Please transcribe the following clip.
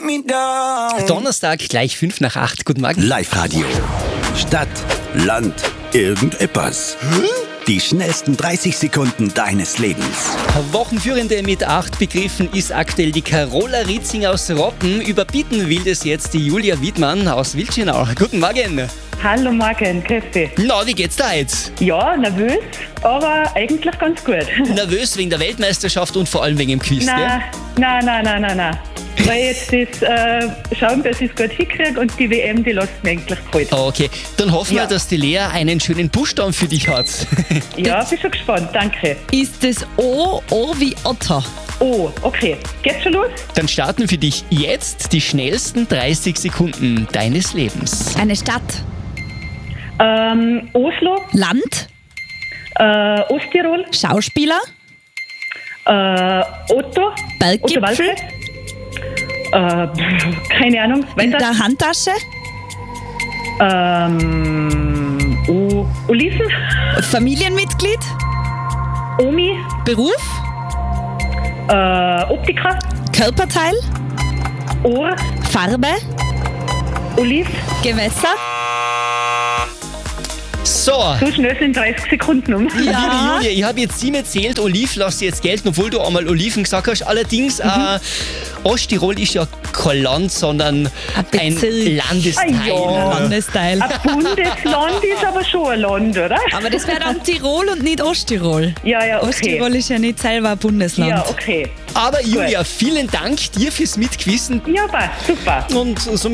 me down. Donnerstag, gleich 7:55. Guten Morgen. Live-Radio. Stadt, Land, irgendetwas. Die schnellsten 30 Sekunden deines Lebens. Wochenführende mit 8 Begriffen ist aktuell die Carola Ritzing aus Rotten. Überbieten will das jetzt die Julia Wiedmann aus Wilchenau. Guten Morgen. Hallo Morgen, grüß dich. Na, wie geht's da jetzt? Ja, nervös, aber eigentlich ganz gut. Nervös wegen der Weltmeisterschaft und vor allem wegen dem Quiz, gell? Nein. Weil jetzt das schauen, dass ich es gut hinkriege und die WM, die lässt mich eigentlich kalt. Okay, dann hoffen wir, Ja. dass die Lea einen schönen Buchstaben für dich hat. Ja, bin schon gespannt, danke. Ist das O wie Otter? Oh, okay. Geht's schon los? Dann starten für dich jetzt die schnellsten 30 Sekunden deines Lebens. Eine Stadt. Oslo, Land. Osttirol, Schauspieler. Otto, Berggipfel. Waldfeld. Keine Ahnung, In weiter. der Handtasche. Oliven, Familienmitglied. Omi, Beruf. Optiker, Körperteil. Ohr, Farbe. Oliv. Gewässer. So, So schnell sind 30 Sekunden um. liebe Julia, ich habe jetzt 7 gezählt, Oliv lass ich jetzt gelten, obwohl du einmal Oliven gesagt hast. Allerdings, Osttirol ist ja kein Land, sondern ein Bezirk. Landesteil. Ah, ja. Landesteil. Ein Bundesland ist aber schon ein Land, oder? Aber das wäre dann Tirol und nicht Osttirol. Ja, okay. Osttirol ist ja nicht selber ein Bundesland. Ja, okay. Aber Julia, vielen Dank dir fürs Mitquissen Ja, passt, super. und somit